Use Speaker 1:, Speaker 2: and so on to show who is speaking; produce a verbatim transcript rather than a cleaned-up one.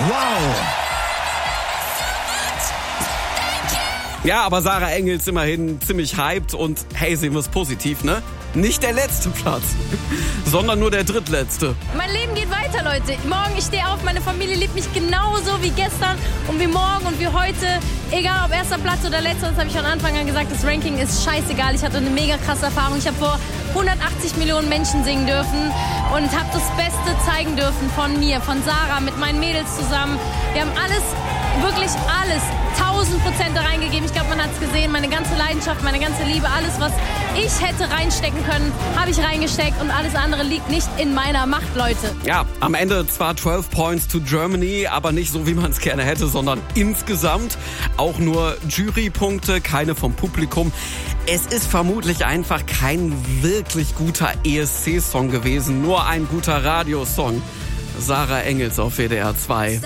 Speaker 1: Wow.
Speaker 2: Ja, aber Sarah Engels immerhin ziemlich hyped und hey, sehen wir es positiv, ne? Nicht der letzte Platz, sondern nur der drittletzte.
Speaker 3: Mein Leben geht weiter, Leute. Morgen, ich stehe auf, meine Familie liebt mich genauso wie gestern und wie morgen und wie heute. Egal ob erster Platz oder letzter, das habe ich von Anfang an gesagt, das Ranking ist scheißegal. Ich hatte eine mega krasse Erfahrung. Ich habe vor hundertachtzig Millionen Menschen singen dürfen und habe das Beste zeigen dürfen von mir, von Sarah, mit meinen Mädels zusammen. Wir haben alles, wirklich alles, tausend Prozent da reingegeben. Ich glaube, man hat es gesehen, meine ganze Leidenschaft, meine ganze Liebe, alles, was ich hätte reinstecken können, habe ich reingesteckt und alles andere liegt nicht in meiner Macht, Leute.
Speaker 2: Ja, am Ende zwar zwölf Points to Germany, aber nicht so, wie man es gerne hätte, sondern insgesamt auch nur Jurypunkte, keine vom Publikum. Es ist vermutlich einfach kein wirklich guter E S C-Song gewesen, nur ein guter Radiosong. Sarah Engels auf W D R zwei.